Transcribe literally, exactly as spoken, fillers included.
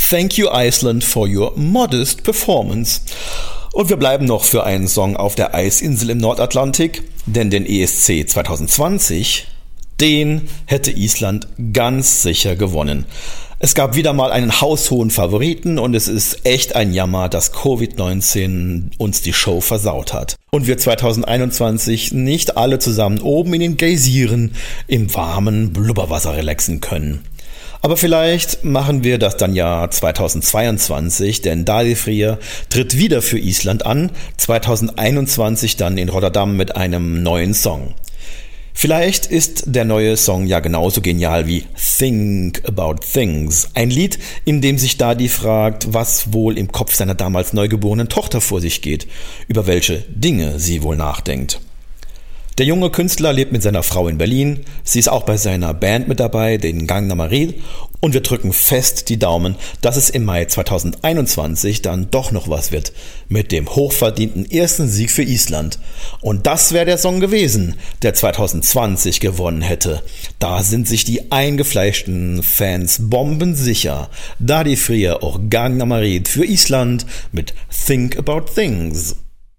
Thank you Iceland for your modest performance. Und wir bleiben noch für einen Song auf der Eisinsel im Nordatlantik, denn den E S C zwanzig zwanzig, den hätte Island ganz sicher gewonnen. Es gab wieder mal einen haushohen Favoriten und es ist echt ein Jammer, dass Covid neunzehn uns die Show versaut hat. Und wir zwanzig einundzwanzig nicht alle zusammen oben in den Geysiren im warmen Blubberwasser relaxen können. Aber vielleicht machen wir das dann ja zwanzig zweiundzwanzig, denn Daði Freyr tritt wieder für Island an, zwanzig einundzwanzig dann in Rotterdam mit einem neuen Song. Vielleicht ist der neue Song ja genauso genial wie Think About Things, ein Lied, in dem sich Daði fragt, was wohl im Kopf seiner damals neugeborenen Tochter vor sich geht, über welche Dinge sie wohl nachdenkt. Der junge Künstler lebt mit seiner Frau in Berlin, sie ist auch bei seiner Band mit dabei, den Gangnam Style, und wir drücken fest die Daumen, dass es im Mai zwanzig einundzwanzig dann doch noch was wird mit dem hochverdienten ersten Sieg für Island. Und das wäre der Song gewesen, der zwanzig zwanzig gewonnen hätte. Da sind sich die eingefleischten Fans bombensicher. Daði Freyr auch Gangnam Style für Island mit Think About Things.